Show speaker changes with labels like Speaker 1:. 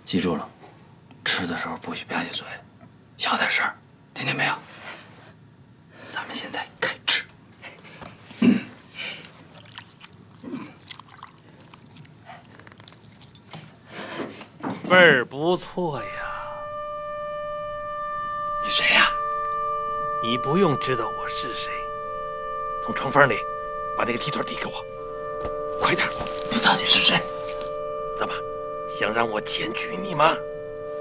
Speaker 1: 记住了，吃的时候不许吧唧嘴，小点声，听见没有？咱们现在开吃。
Speaker 2: 味儿不错呀。
Speaker 1: 你谁呀？
Speaker 2: 你不用知道我是谁，从床缝里把那个鸡腿递给我，快点！
Speaker 1: 你到底是谁？
Speaker 2: 怎么，想让我检举你吗？